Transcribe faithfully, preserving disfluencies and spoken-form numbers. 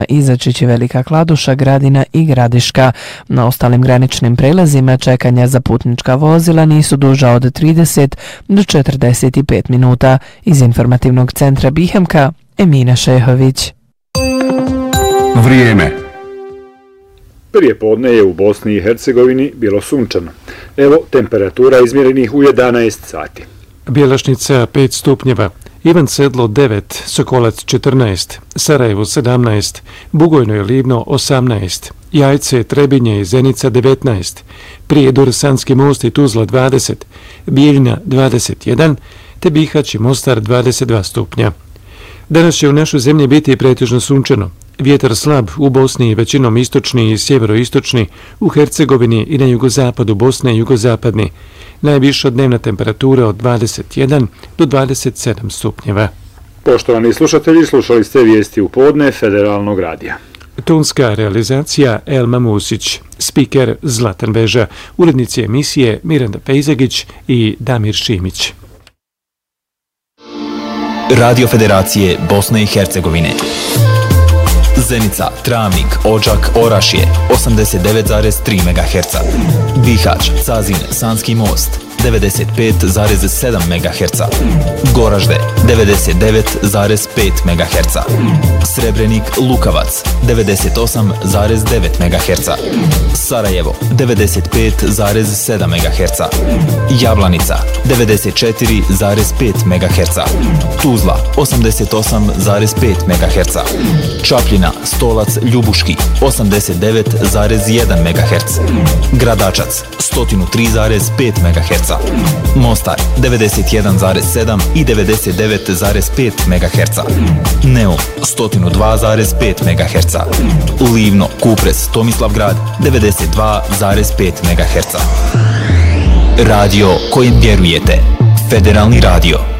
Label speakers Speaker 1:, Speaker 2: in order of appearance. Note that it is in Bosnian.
Speaker 1: izaći će Velika Kladuša, Gradina i Gradiška. Na ostalim graničnim prelazima čekanja za putnička vozila nisu duža od trideset do četrdeset pet minuta. Iz informativnog centra Bihemka, Emina Šehović.
Speaker 2: Vrijeme.
Speaker 3: Prije podne je u Bosni i Hercegovini bilo sunčano. Evo temperatura izmjerenih u jedanaest sati.
Speaker 4: Bjelašnica pet stupnjeva, Ivan Sedlo devet, Sokolac četrnaest, Sarajevo sedamnaest, Bugojno i Livno osamnaest, Jajce, Trebinje i Zenica devetnaest, Prijedor, Sanski Most i Tuzla dvadeset, Bijeljina dvadeset jedan, te Bihać i Mostar dvadeset dva stupnja. Danas će u našoj zemlji biti pretežno sunčano. Vjetar slab u Bosni, većinom istočni i sjeveroistočni, u Hercegovini i na jugozapadu Bosne i jugozapadni. Najviša dnevna temperatura od dvadeset jedan do dvadeset sedam stupnjeva.
Speaker 3: Poštovani slušatelji, slušali ste vijesti u podne Federalnog radija.
Speaker 4: Tonska realizacija Elma Musić, spiker Zlatan Veža, urednici emisije Miranda Pejzagić i Damir Šimić.
Speaker 5: Radio Federacije Bosne i Hercegovine. Zenica, Travnik, Odžak, Orašje osamdeset devet zarez tri megaherca. Bihać, Cazin, Sanski Most devedeset pet zarez sedam megaherca. Goražde devedeset devet zarez pet megaherca. Srebrenik, Lukavac devedeset osam zarez devet megaherca. Sarajevo devedeset pet zarez sedam megaherca. Jablanica devedeset četiri zarez pet megaherca. Tuzla osamdeset osam zarez pet megaherca. Čapljina, Stolac, Ljubuški osamdeset devet zarez jedan megaherc. Gradačac sto tri zarez pet megaherca. Mostar devedeset jedan zarez sedam i devedeset devet zarez pet megaherca. Neum sto dva zarez pet megaherca. Livno, Kupres, Tomislavgrad devedeset dva zarez pet megaherca. Radio kojim vjerujete. Federalni radio.